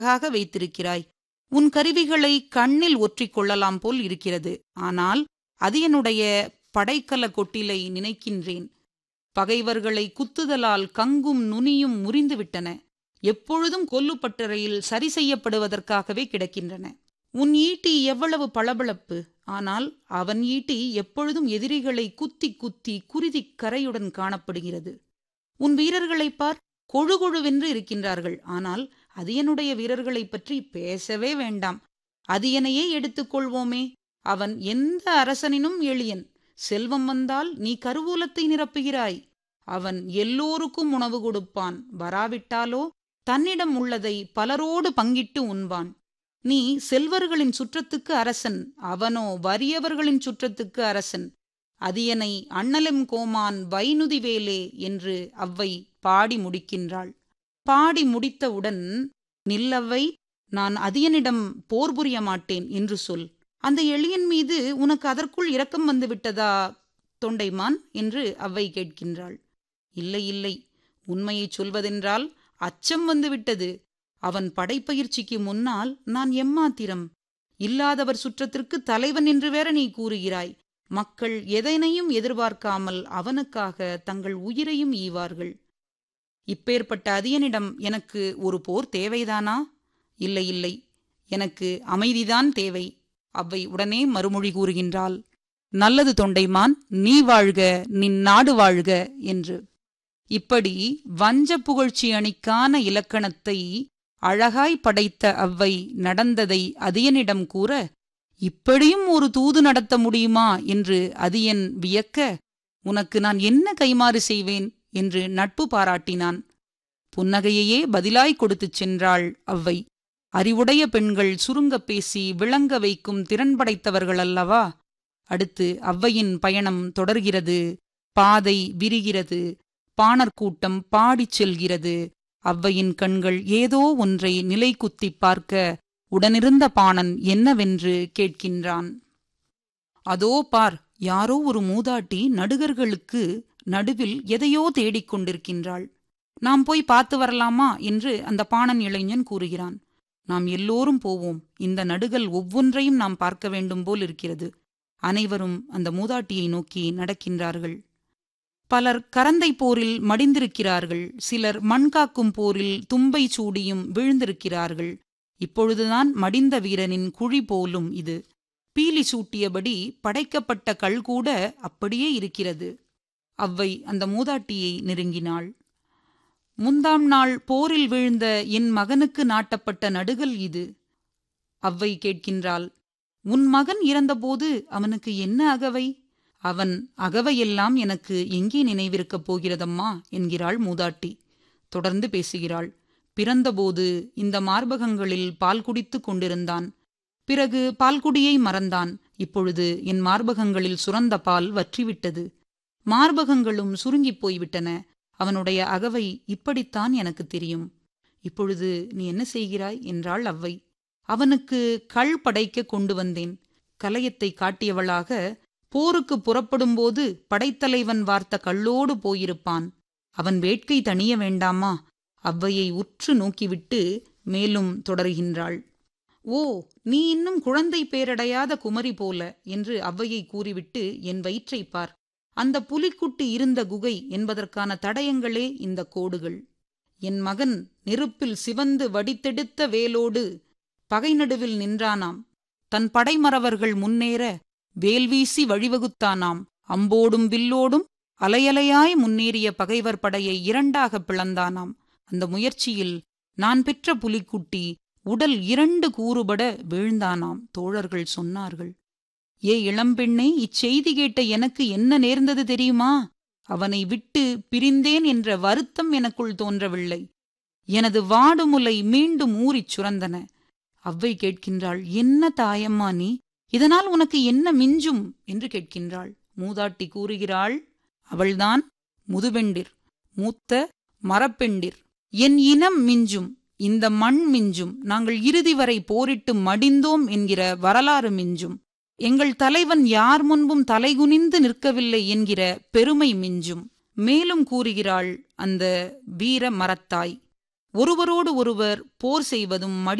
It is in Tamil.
அழகாக வைத்திருக்கிறாய். உன் கருவிகளை கண்ணில் ஒற்றிக் கொள்ளலாம் போல் இருக்கிறது. ஆனால் அது என்னுடைய படைக்கல கொட்டிலை நினைக்கின்றேன். பகைவர்களை குத்துதலால் கங்கும் நுனியும் முறிந்துவிட்டன. எப்பொழுதும் கொல்லுப்பட்டறையில் சரி செய்யப்படுவதற்காகவே கிடக்கின்றன. உன் ஈட்டி எவ்வளவு பளபளப்பு! ஆனால் அவன் ஈட்டி எப்பொழுதும் எதிரிகளை குத்தி குத்தி குருதி கரையுடன் காணப்படுகிறது. உன் வீரர்களைப் பார், கொழுகொழுவென்று இருக்கின்றார்கள். ஆனால் அதியனுடைய வீரர்களைப் பற்றி பேசவே வேண்டாம். அதியனையே எடுத்துக்கொள்வோமே, அவன் எந்த அரசனினும் எளியன். செல்வம் வந்தால் நீ கருவூலத்தை நிரப்புகிறாய். அவன் எல்லோருக்கும் உணவு கொடுப்பான். வராவிட்டாலோ தன்னிடம் உள்ளதை பலரோடு பங்கிட்டு உண்பான். நீ செல்வர்களின் சுற்றத்துக்கு அரசன், அவனோ வறியவர்களின் சுற்றத்துக்கு அரசன். அதியனை அண்ணலம் கோமான் வைனுதி வேலே என்று அவ்வை பாடி முடிக்கின்றாள். பாடி முடித்தவுடன், நில்லவ்வை, நான் அதியனிடம் போர் புரிய மாட்டேன் என்று சொல். அந்த எளியன் மீது உனக்கு அதற்குள் இரக்கம் வந்து விட்டதா தொண்டைமான் என்று அவ்வை கேட்கின்றாள். இல்லை இல்லை, உண்மையை சொல்வதென்றால் அச்சம் வந்துவிட்டது. அவன் படைப்பயிற்சிக்கு முன்னால் நான் எம்மாத்திரம்? இல்லாதவர் சுற்றத்திற்கு தலைவன் என்று வேற நீ கூறுகிறாய். மக்கள் எதனையும் எதிர்பார்க்காமல் அவனுக்காக தங்கள் உயிரையும் ஈவார்கள். இப்பேற்பட்ட அதியனிடம் எனக்கு ஒரு போர் தேவைதானா? இல்லை இல்லை, எனக்கு அமைதிதான் தேவை. அவ்வை உடனே மறுமொழி கூறுகின்றாள். நல்லது தொண்டைமான், நீ வாழ்க, நின் நாடு வாழ்க என்று. இப்படி வஞ்ச புகழ்ச்சி அணிக்கான இலக்கணத்தை அழகாய் படைத்த அவ்வை நடந்ததை அதியனிடம் கூற, இப்படியும் ஒரு தூது நடத்த முடியுமா என்று அதியன் வியக்க, உனக்கு நான் என்ன கைமாறு செய்வேன் என்று நட்பு பாராட்டினான். புன்னகையையே பதிலாய் கொடுத்துச் சென்றாள் அவ்வை. அறிவுடைய பெண்கள் சுருங்க பேசி விளங்க வைக்கும் திறன் படைத்தவர்கள் அல்லவா? அடுத்து அவ்வையின் பயணம் தொடர்கிறது. பாதை விரிகிறது. பாணர்கூட்டம் பாடிச் செல்கிறது. அவ்வையின் கண்கள் ஏதோ ஒன்றை நிலை குத்தி பார்க்க, உடனிருந்த பாணன் என்னவென்று கேட்கின்றான். அதோ பார், யாரோ ஒரு மூதாட்டி நடுகர்களுக்கு நடுவில் எதையோ தேடிக்கொண்டிருக்கின்றாள். நாம் போய் பார்த்து வரலாமா என்று அந்த பாணன் இளைஞன் கூறுகிறான். நாம் எல்லோரும் போவோம். இந்த நடுகள் ஒவ்வொன்றையும் நாம் பார்க்க வேண்டும் போல் இருக்கிறது. அனைவரும் அந்த மூதாட்டியை நோக்கி நடக்கின்றார்கள். பலர் கரந்தை போரில் மடிந்திருக்கிறார்கள். சிலர் மண்காக்கும் போரில் தும்பை சூடியும் விழுந்திருக்கிறார்கள். இப்பொழுதுதான் மடிந்த வீரனின் குழி போலும் இது. பீலி சூட்டியபடி படைக்கப்பட்ட கல் கூட அப்படியே இருக்கிறது. அவ்வை அந்த மூதாட்டியை நெருங்கினாள். முந்தாம் நாள் போரில் வீழ்ந்த என் மகனுக்கு நாட்டப்பட்ட நடுகள் இது. அவ்வை கேட்கின்றாள். உன் மகன் இறந்தபோது அவனுக்கு என்ன அகவை? அவன் அகவையெல்லாம் எனக்கு எங்கே நினைவிருக்கப் போகிறதம்மா என்கிறாள் மூதாட்டி. தொடர்ந்து பேசுகிறாள். பிறந்தபோது இந்த மார்பகங்களில் பால் குடித்து கொண்டிருந்தான். பிறகு பால்குடியை மறந்தான். இப்பொழுது என் மார்பகங்களில் சுரந்த பால் வற்றிவிட்டது. மார்பகங்களும் சுருங்கிப் போய்விட்டன. அவனுடைய அகவை இப்படித்தான் எனக்கு தெரியும். இப்பொழுது நீ என்ன செய்கிறாய் என்றாள் அவ்வை. அவனுக்கு கள் படைக்க கொண்டு வந்தேன். கலயத்தை காட்டியவளாக, போருக்கு புறப்படும்போது படைத்தலைவன் வார்த்த கல்லோடு போயிருப்பான். அவன் வேட்கை தணிய வேண்டாமா? அவ்வையை உற்று நோக்கிவிட்டு மேலும் தொடர்கின்றாள். ஓ, நீ இன்னும் குழந்தை பேரடையாத குமரி போல என்று அவ்வையை கூறிவிட்டு, என் வயிற்றை பார். அந்த புலிக்குட்டி இருந்த குகை என்பதற்கான தடயங்களே இந்த கோடுகள். என் மகன் நெருப்பில் சிவந்து வடித்தெடுத்த வேலோடு பகை நடுவில் நின்றானாம். தன் படைமறவர்கள் முன்னேற வேல்வீசி வழிவகுத்தானாம். அம்போடும் வில்லோடும் அலையலையாய் முன்னேறிய பகைவர் படையை இரண்டாக பிளந்தானாம். அந்த முயற்சியில் நான் பெற்ற புலிக்குட்டி உடல் 2 கூறுபட வீழ்ந்தானாம். தோழர்கள் சொன்னார்கள். ஏ இளம்பெண்ணே, இச்செய்தி கேட்ட எனக்கு என்ன நேர்ந்தது தெரியுமா? அவனை விட்டு பிரிந்தேன் என்ற வருத்தம் எனக்குள் தோன்றவில்லை. எனது வாடுமுலை மீண்டும் ஊறிச் சுரந்தன. அவ்வை கேட்கின்றாள். என்ன தாயம்மா நீ? இதனால் உனக்கு என்ன மிஞ்சும் என்று கேட்கின்றாள். மூதாட்டி கூறுகிறாள். அவள்தான் முதுபெண்டிர், மூத்த மரப்பெண்டிர். என் இனம் மிஞ்சும், இந்த மண் மிஞ்சும், நாங்கள் இறுதி வரை போரிட்டு மடிந்தோம் என்கிற வரலாறு மிஞ்சும், எங்கள் தலைவன் யார் முன்பும் தலைகுனிந்து நிற்கவில்லை என்கிற பெருமை மிஞ்சும். மேலும் கூறுகிறாள் அந்த வீர மரத்தாய். ஒருவரோடு ஒருவர் போர் செய்வதும்